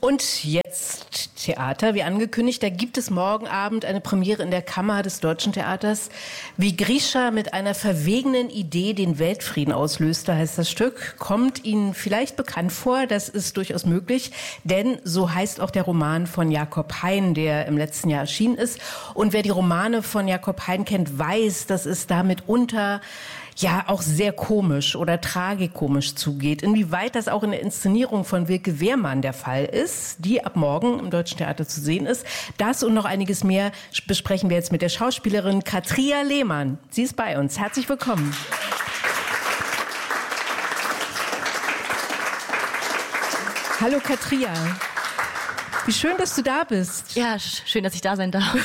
Und jetzt Theater, wie angekündigt, da gibt es morgen Abend eine Premiere in der Kammer des Deutschen Theaters. Wie Grisha mit einer verwegenen Idee den Weltfrieden auslöste, heißt das Stück. Kommt Ihnen vielleicht bekannt vor, das ist durchaus möglich, denn so heißt auch der Roman von Jakob Hein, der im letzten Jahr erschienen ist. Und wer die Romane von Jakob Hein kennt, weiß, dass es da mitunter ja auch sehr komisch oder tragikomisch zugeht. Inwieweit das auch in der Inszenierung von Wilke Wehrmann der Fall ist, die ab morgen im Deutschen Theater zu sehen ist, das und noch einiges mehr besprechen wir jetzt mit der Schauspielerin Katria Lehmann. Sie ist bei uns. Herzlich willkommen. Hallo Katria. Wie schön, dass du da bist. Ja, schön, dass ich da sein darf.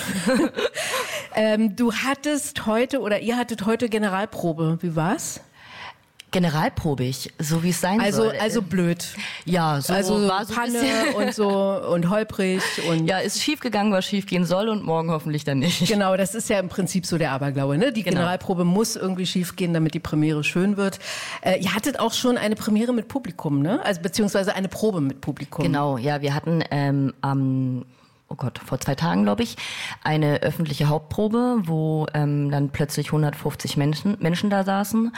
Du hattest heute oder ihr hattet heute Generalprobe. Wie war's? Generalprobig, so wie es sein soll. Also blöd. Ja, so also war so Panne und so und holprig und ja, ist schief gegangen, was schief gehen soll und morgen hoffentlich dann nicht. Genau, das ist ja im Prinzip so der Aberglaube, ne? Die Generalprobe muss irgendwie schief gehen, damit die Premiere schön wird. Ihr hattet auch schon eine Premiere mit Publikum, ne? Also beziehungsweise eine Probe mit Publikum. Genau, ja, wir hatten vor 2 Tagen, glaube ich, eine öffentliche Hauptprobe, wo dann plötzlich 150 Menschen da saßen.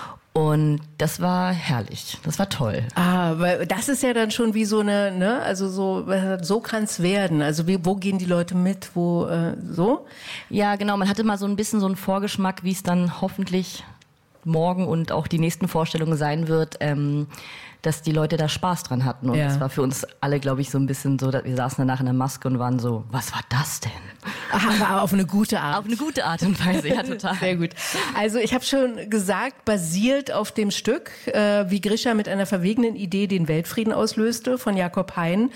Und das war herrlich, das war toll. Weil das ist ja dann schon wie so eine, ne, also so kann's werden. Also wo gehen die Leute mit, so? Ja, genau, man hatte mal so ein bisschen so einen Vorgeschmack, wie es dann hoffentlich morgen und auch die nächsten Vorstellungen sein wird, dass die Leute da Spaß dran hatten. Und das war für uns alle, glaube ich, so ein bisschen so, dass wir saßen danach in der Maske und waren so, was war das denn? Aber auf eine gute Art. Auf eine gute Art und Weise, ja, total. Sehr gut. Also ich habe schon gesagt, basiert auf dem Stück, wie Grisha mit einer verwegenen Idee den Weltfrieden auslöste, von Jakob Hein.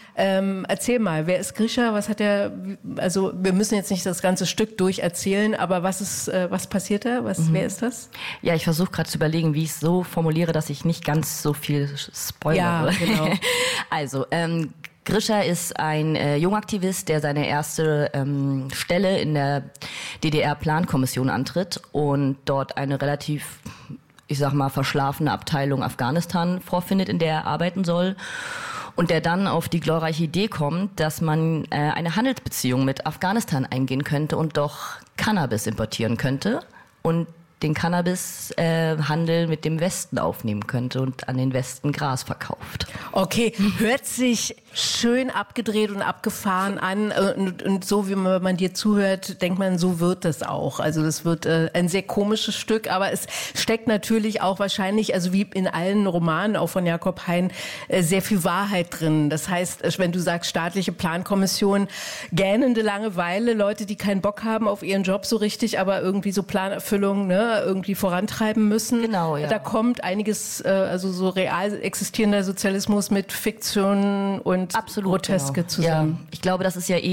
Erzähl mal, wer ist Grisha? Was hat er, also wir müssen jetzt nicht das ganze Stück durcherzählen, aber was passiert da? Wer ist das? Ja, ich versuche gerade zu überlegen, wie ich es so formuliere, dass ich nicht ganz so viel spoilere. Ja, genau. Also, Grisha ist ein Jungaktivist, der seine erste Stelle in der DDR-Plankommission antritt und dort eine relativ, ich sag mal, verschlafene Abteilung Afghanistan vorfindet, in der er arbeiten soll. Und der dann auf die glorreiche Idee kommt, dass man eine Handelsbeziehung mit Afghanistan eingehen könnte und doch Cannabis importieren könnte und den Cannabishandel mit dem Westen aufnehmen könnte und an den Westen Gras verkauft. Okay, hört sich schön abgedreht und abgefahren an und so wie man dir zuhört, denkt man, so wird das auch. Also das wird ein sehr komisches Stück, aber es steckt natürlich auch wahrscheinlich, also wie in allen Romanen, auch von Jakob Hein, sehr viel Wahrheit drin. Das heißt, wenn du sagst, staatliche Plankommission, gähnende Langeweile, Leute, die keinen Bock haben auf ihren Job so richtig, aber irgendwie so Planerfüllung, ne, irgendwie vorantreiben müssen. Genau, ja. Da kommt einiges, also so real existierender Sozialismus mit Fiktion und absolut Groteske zusammen. Ja, ich glaube, das ist ja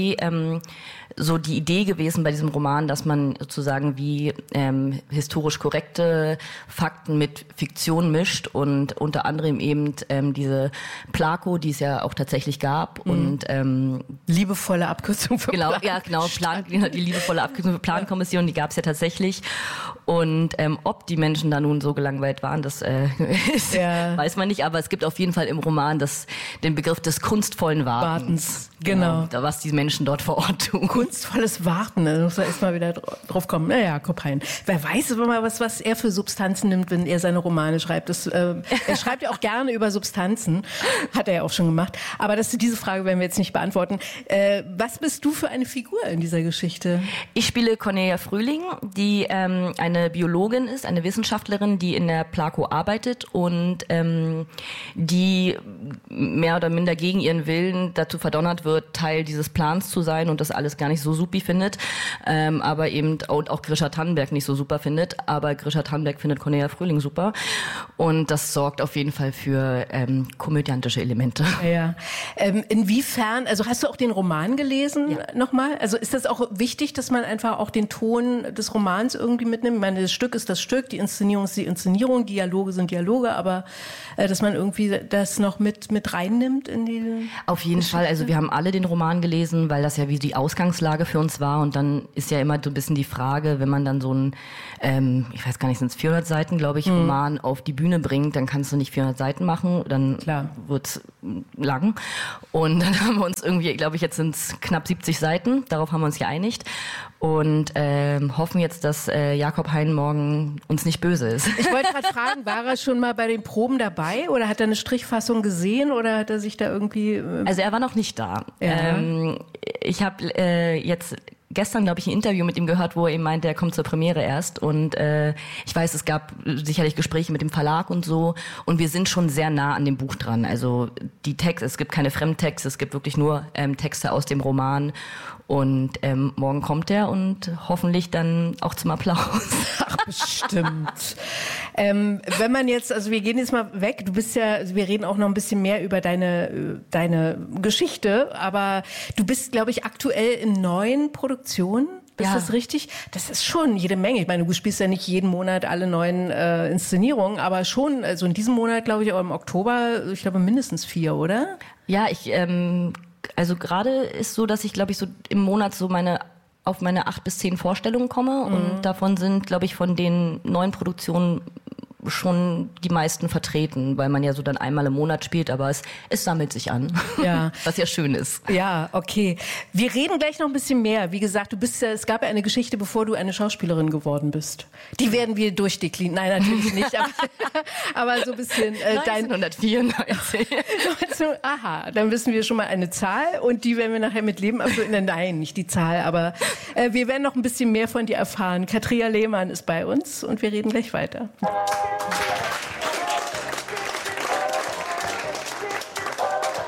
so die Idee gewesen bei diesem Roman, dass man sozusagen wie historisch korrekte Fakten mit Fiktion mischt und unter anderem eben diese Plako, die es ja auch tatsächlich gab und liebevolle Abkürzung für genau, die liebevolle Abkürzung für Plankommission, die gab es ja tatsächlich. Und ob die Menschen da nun so gelangweilt waren, das weiß man nicht. Aber es gibt auf jeden Fall im Roman den Begriff des kunstvollen Wartens. Genau. Was die Menschen dort vor Ort tun. Kunstvolles Warten, da muss man erstmal wieder drauf kommen. Naja, Jakob Hein. Wer weiß aber mal, was er für Substanzen nimmt, wenn er seine Romane schreibt. Er schreibt ja auch gerne über Substanzen. Hat er ja auch schon gemacht. Aber diese Frage werden wir jetzt nicht beantworten. Was bist du für eine Figur in dieser Geschichte? Ich spiele Cornelia Frühling, die eine Biologin ist, eine Wissenschaftlerin, die in der Plako arbeitet und die mehr oder minder gegen ihren Willen dazu verdonnert wird, Teil dieses Plans zu sein und das alles gar nicht so supi findet, aber eben auch Grisha Tannenberg nicht so super findet, aber Grisha Tannenberg findet Cornelia Frühling super und das sorgt auf jeden Fall für komödiantische Elemente. Ja. Inwiefern, also hast du auch den Roman gelesen nochmal? Also ist das auch wichtig, dass man einfach auch den Ton des Romans irgendwie mitnimmt? Ich meine, das Stück ist das Stück, die Inszenierung ist die Inszenierung, Dialoge sind Dialoge, aber dass man irgendwie das noch mit reinnimmt in die Auf jeden Fall, also wir haben alle den Roman gelesen, weil das ja wie die Ausgangslage für uns war und dann ist ja immer so ein bisschen die Frage, wenn man dann so ein, ich weiß gar nicht, sind es 400 Seiten, glaube ich, Roman auf die Bühne bringt, dann kannst du nicht 400 Seiten machen, dann wird's lang. Und dann haben wir uns irgendwie, glaube ich, jetzt sind es knapp 70 Seiten, darauf haben wir uns geeinigt und hoffen jetzt, dass Jakob Hein morgen uns nicht böse ist. Ich wollte gerade fragen, war er schon mal bei den Proben dabei oder hat er eine Strichfassung gesehen oder hat er sich da irgendwie... Also er war noch nicht da. Ja. Ich habe jetzt gestern, glaube ich, ein Interview mit ihm gehört, wo er eben meinte, er kommt zur Premiere erst. Und ich weiß, es gab sicherlich Gespräche mit dem Verlag und so. Und wir sind schon sehr nah an dem Buch dran. Also die Texte, es gibt keine Fremdtexte, es gibt wirklich nur Texte aus dem Roman. Und morgen kommt er und hoffentlich dann auch zum Applaus. Ach, bestimmt. Wenn man jetzt, also wir gehen jetzt mal weg, du bist ja, also wir reden auch noch ein bisschen mehr über deine Geschichte, aber du bist, glaube ich, aktuell in 9 Produktionen. Ist das richtig? Das ist schon jede Menge. Ich meine, du spielst ja nicht jeden Monat alle 9 Inszenierungen, aber schon, also in diesem Monat, glaube ich, auch im Oktober, ich glaube mindestens 4, oder? Ja, also gerade ist so, dass ich, glaube ich, so im Monat so auf meine 8 bis 10 Vorstellungen komme und davon sind, glaube ich, von den 9 Produktionen schon die meisten vertreten, weil man ja so dann einmal im Monat spielt, aber es sammelt sich an, ja. Was ja schön ist. Ja, okay. Wir reden gleich noch ein bisschen mehr. Wie gesagt, es gab ja eine Geschichte, bevor du eine Schauspielerin geworden bist. Die werden wir durchdeklinieren. Nein, natürlich nicht, aber so ein bisschen... 1994. Aha, dann wissen wir schon mal eine Zahl und die werden wir nachher mit Leben absolvieren. Nein, nicht die Zahl, aber wir werden noch ein bisschen mehr von dir erfahren. Katria Lehmann ist bei uns und wir reden gleich weiter.